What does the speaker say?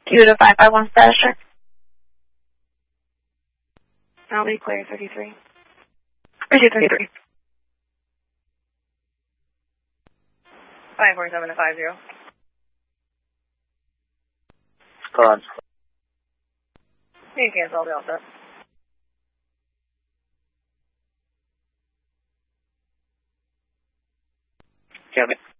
Q to 551 status check. I'll be clear 33. Receive 33. 547 to 50. Gone. You can cancel, I'll be all set. Kevin.